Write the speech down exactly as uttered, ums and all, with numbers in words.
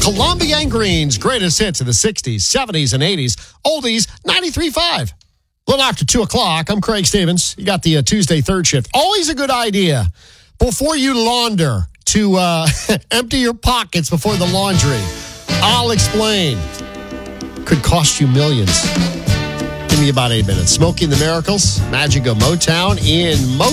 Columbia and Green's greatest hits of the sixties, seventies, and eighties. Oldies, ninety-three point five. A little after two o'clock, I'm Craig Stevens. You got the uh, Tuesday third shift. Always a good idea before you launder to uh, empty your pockets before the laundry. I'll explain. Could cost you millions. Give me about eight minutes. Smokey and the Miracles, Magic of Motown in Motown.